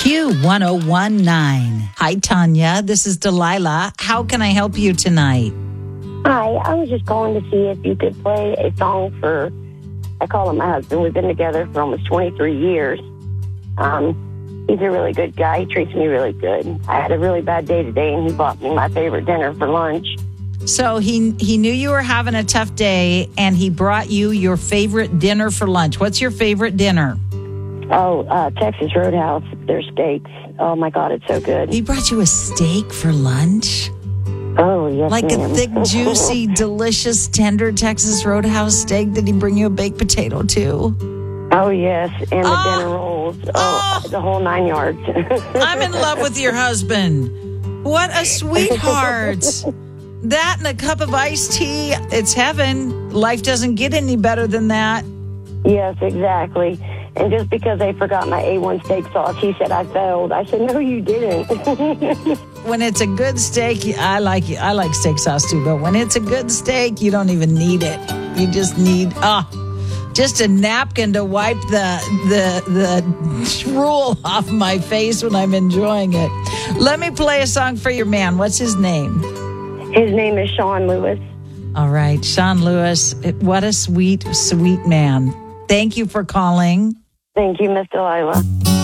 Q1019. Hi, Tanya. This is Delilah. How can I help you tonight? Hi, I was just calling to see if you could play a song for, I call him my husband. We've been together for almost 23 years. He's a really good guy. He treats me really good. I had a really bad day today, and he bought me my favorite dinner for lunch. So he knew you were having a tough day, and he brought you your favorite dinner for lunch. What's your favorite dinner? Texas Roadhouse, their steaks. Oh, my God, it's so good. He brought you a steak for lunch? Oh, yes, Like ma'am. a thick, juicy, delicious, tender Texas Roadhouse steak? Did he bring you a baked potato, too? Oh, yes, and the dinner rolls. The whole 9 yards. I'm in love with your husband. What a sweetheart. That and a cup of iced tea, it's heaven. Life doesn't get any better than that. Yes, exactly. And just because they forgot my A1 steak sauce, he said I failed. I said, no, you didn't. When it's a good steak, I like steak sauce too, but when it's a good steak, you don't even need it. You just need just a napkin to wipe the drool off my face when I'm enjoying it. Let me play a song for your man. What's his name? His name is Sean Lewis. All right, Sean Lewis. What a sweet, sweet man. Thank you for calling. Thank you, Miss Delilah.